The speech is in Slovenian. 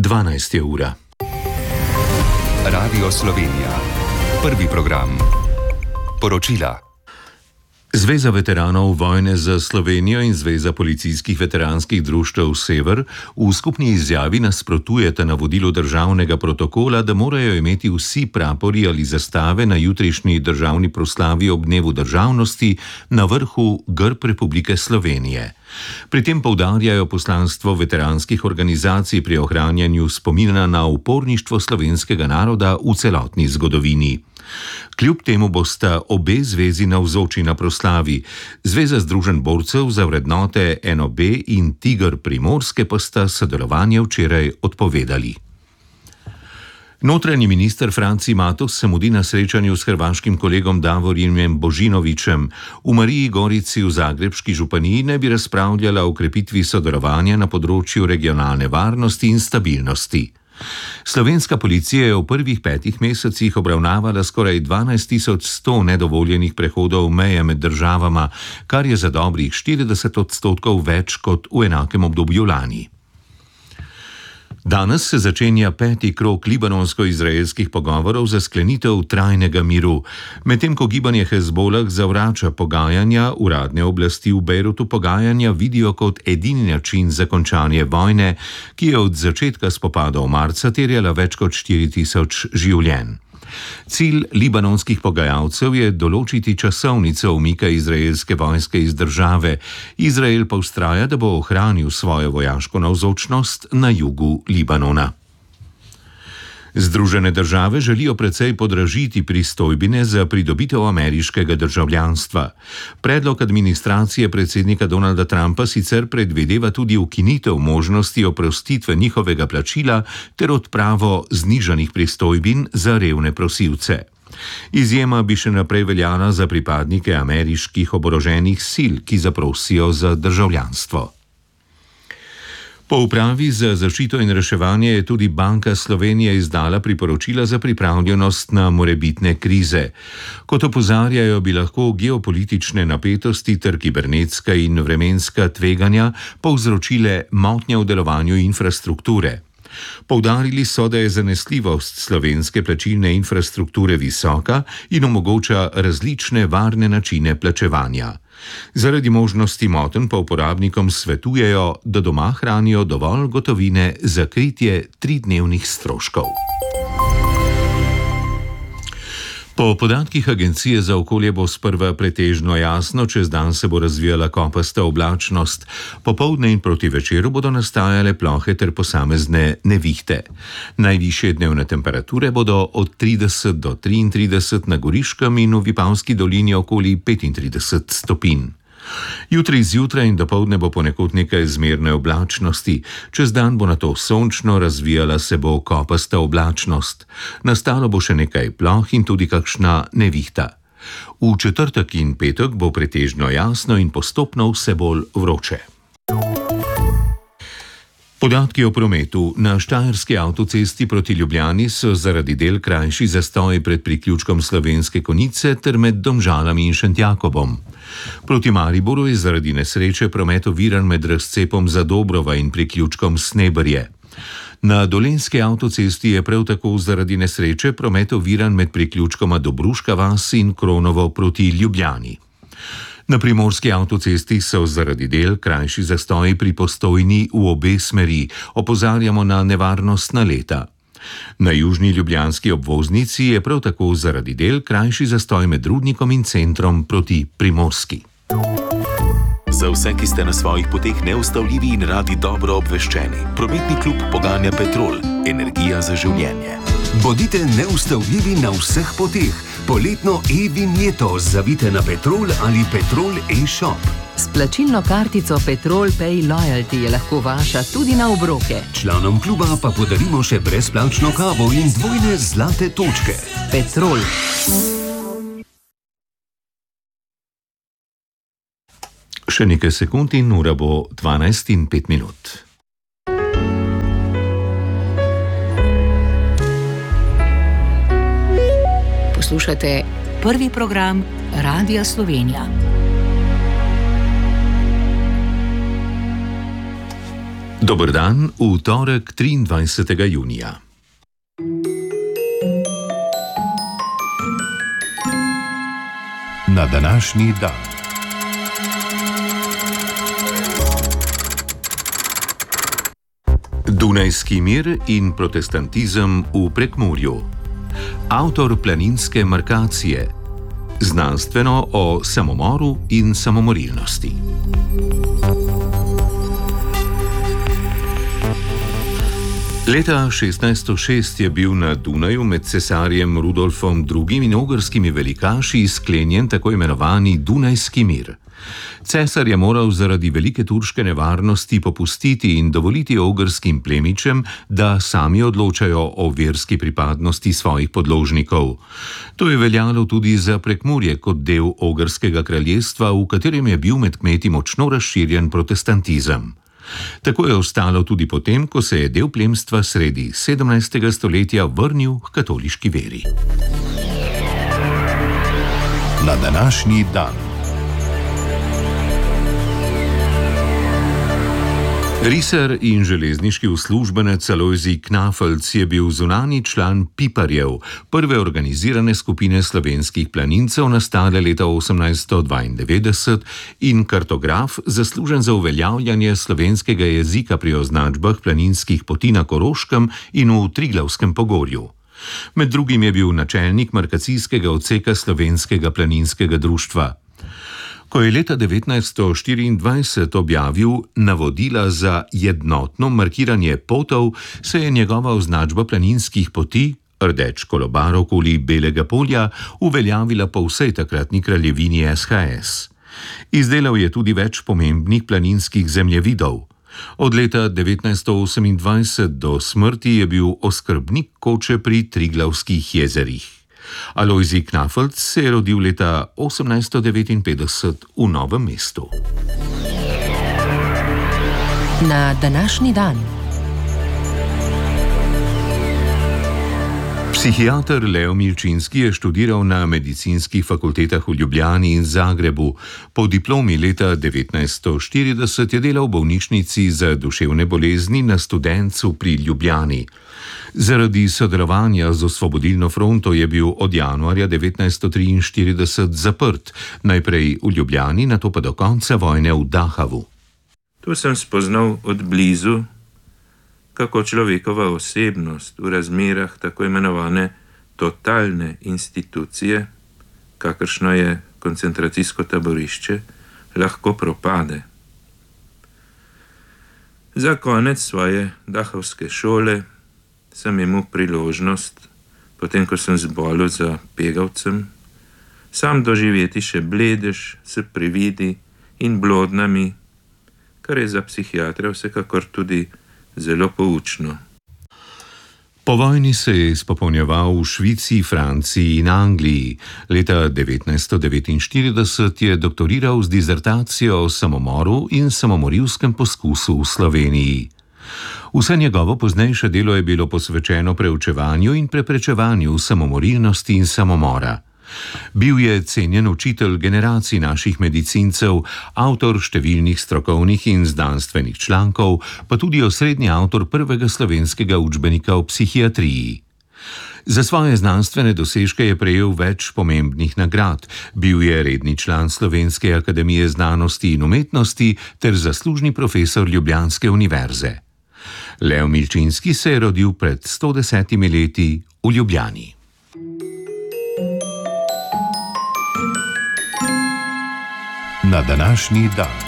12 je ura. Radio Slovenija. Prvi program. Poročila. Zveza veteranov vojne za Slovenijo in Zveza policijskih veteranskih društev Sever v skupni izjavi nasprotujeta navodilu državnega protokola, da morajo imeti vsi prapori ali zastave na jutrišnji državni proslavi ob dnevu državnosti na vrhu grb Republike Slovenije. Pri tem poudarjajo poslanstvo veteranskih organizacij pri ohranjanju spomina na uporništvo slovenskega naroda v celotni zgodovini. Kljub temu bosta obe zvezi navzoči na proslavi. Zveza združenj borcev za vrednote NOB in Tiger Primorske pa sta sodelovanje včeraj odpovedali. Notranji minister Franci Matos se mudi na srečanju s hrvaškim kolegom Davorjem Božinovićem. V Mariji Gorici v Zagrebški županiji ne bi razpravljala o krepitvi sodelovanja na področju regionalne varnosti in stabilnosti. Slovenska policija je v prvih 5 mesecih obravnavala skoraj 12.100 nedovoljenih prehodov meje med državama, kar je za dobrih 40% več kot v enakem obdobju lani. Danes se začenja 5. krog libanonsko-izraelskih pogovorov za sklenitev trajnega miru. Medtem ko gibanje Hezbolah zavrača pogajanja, uradne oblasti v Bejrutu pogajanja vidijo kot edini način za končanje vojne, ki je od začetka spopadov marca terjala več kot 4.000 življenj. Cilj libanonskih pogajalcev je določiti časovnico umika izraelske vojske iz države. Izrael pa vztraja, da bo ohranil svojo vojaško navzočnost na jugu Libanona. Združene države želijo precej podražiti pristojbine za pridobitev ameriškega državljanstva. Predlog administracije predsednika Donalda Trumpa sicer predvideva tudi ukinitev možnosti oprostitve njihovega plačila ter odpravo znižanih pristojbin za revne prosilce. Izjema bi še naprej veljala za pripadnike ameriških oboroženih sil, ki zaprosijo za državljanstvo. Po upravi za zaščito in reševanje je tudi Banka Slovenije izdala priporočila za pripravljenost na morebitne krize. Kot opozarjajo, bi lahko geopolitične napetosti ter kibernetska in vremenska tveganja povzročile motnje v delovanju infrastrukture. Poudarili so, da je zanesljivost slovenske plačilne infrastrukture visoka in omogoča različne varne načine plačevanja. Zaradi možnosti motenj pa uporabnikom svetujejo, da doma hranijo dovolj gotovine za kritje 3-dnevnih stroškov. Po podatkih Agencije za okolje bo sprva pretežno jasno, čez dan se bo razvijala kopasta oblačnost, popoldne in proti večeru bodo nastajale plohe ter posamezne nevihte. Najvišje dnevne temperature bodo od 30 do 33 na Goriškem in v Vipavski dolini okoli 35 stopinj. Jutri zjutraj in dopoldne bo ponekod nekaj zmerne oblačnosti, čez dan bo nato sončno, razvijala se bo kopasta oblačnost. Nastalo bo še nekaj ploh in tudi kakšna nevihta. V četrtek in petek bo pretežno jasno in postopno vse bolj vroče. Podatki o prometu. Na Štajerski avtocesti proti Ljubljani so zaradi del krajši zastoji pred priključkom Slovenske Konjice ter med Domžalami in Šentjakobom. Proti Mariboru je zaradi nesreče promet oviran med razcepom Zadobrova in priključkom Sneberje. Na Dolenjski avtocesti je prav tako zaradi nesreče promet oviran med priključkoma Dobruška vas in Kronovo proti Ljubljani. Na Primorski avtocesti so zaradi del krajši zastoji pri Postojni v obe smeri. Opozarjamo na nevarnost naleta. Na južni ljubljanski obvoznici je prav tako zaradi del krajši zastoj med Rudnikom in centrom proti Primorski. Za vse, ki ste na svojih poteh neustavljivi in radi dobro obveščeni. Prometni klub poganja Petrol. Energija za življenje. Bodite neustavljivi na vseh poteh. Poletno e-vinjeto zavite na Petrol ali Petrol e-shop. S plačilno kartico Petrol Pay Loyalty je lahko vaša tudi na obroke. Članom kluba pa podarimo še brezplačno kavo in 2 zlate točke. Petrol. Še nekaj sekund in ura bo 12:05. Poslušate prvi program Radia Slovenija. 12 Dober dan, v torek 23. junija. Na današnji dan. Dunajski mir in protestantizem v Prekmurju. Avtor planinske markacije. Znanstveno o samomoru in samomorilnosti. Leta 1606 je bil na Dunaju med cesarjem Rudolfom II. In ogrskimi velikaši sklenjen tako imenovani Dunajski mir. Cesar je moral zaradi velike turške nevarnosti popustiti in dovoliti ogrskim plemičem, da sami odločajo o verski pripadnosti svojih podložnikov. To je veljalo tudi za Prekmurje kot del ogrskega kraljestva, v katerem je bil med kmeti močno razširjen protestantizem. Tako je ostalo tudi potem, ko se je del plemstva sredi 17. stoletja vrnil k katoliški veri. Na današnji dan. Risar in železniški uslužbenec Alojzij Knafelc je bil zunanji član Piparjev, prve organizirane skupine slovenskih planincev nastale leta 1892 in kartograf, zaslužen za uveljavljanje slovenskega jezika pri označbah planinskih poti na Koroškem in v Triglavskem pogorju. Med drugim je bil načelnik markacijskega odseka Slovenskega planinskega društva. Ko je leta 1924 objavil navodila za jednotno markiranje potov, se je njegova označba planinskih poti, rdeč kolobar okoli Belega polja, uveljavila po vsej takratni kraljevini SHS. Izdelal je tudi več pomembnih planinskih zemljevidov. Od leta 1928 do smrti je bil oskrbnik koče pri Triglavskih jezerih. Alojzij Knafelc se je rodil leta 1859 v Novem mestu. Na današnji dan. Psihiater Leo Milčinski je študiral na medicinskih fakultetah v Ljubljani in Zagrebu. Po diplomi leta 1940 je delal v bolnišnici za duševne bolezni na Studencu pri Ljubljani. Zaradi sodelovanja z Osvobodilno fronto je bil od januarja 1943 zaprt, najprej v Ljubljani, nato pa do konca vojne v Dahavu. Tu sem spoznal od blizu, kako človekova osebnost v razmerah tako imenovane totalne institucije, kakršno je koncentracijsko taborišče, lahko propade. Za konec svoje dahavske šole sem imel priložnost, potem ko sem zbolel za Pegavcem, sam doživeti še bledež s prividi in blodnami, kar je za psihiatra vsekakor tudi zelo poučno. Po vojni se je izpopolnjeval v Švici, Franciji in Angliji. Leta 1949 je doktoriral z dizertacijo o samomoru in samomorilskem poskusu v Sloveniji. Vse njegovo poznejše delo je bilo posvečeno preučevanju in preprečevanju samomorilnosti in samomora. Bil je cenjen učitelj generacij naših medicincev, avtor številnih strokovnih in znanstvenih člankov, pa tudi osrednji avtor prvega slovenskega učbenika o psihiatriji. Za svoje znanstvene dosežke je prejel več pomembnih nagrad, bil je redni član Slovenske akademije znanosti in umetnosti ter zaslužni profesor Ljubljanske univerze. Leo Milčinski se je rodil pred 110 leti v Ljubljani. Na današnji dan.